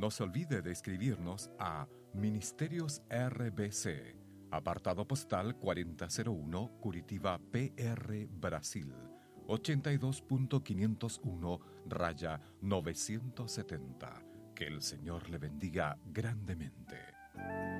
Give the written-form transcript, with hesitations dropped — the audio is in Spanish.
No se olvide de escribirnos a Ministerios RBC, apartado postal 4001, Curitiba, PR, Brasil, 82.501-970. Que el Señor le bendiga grandemente.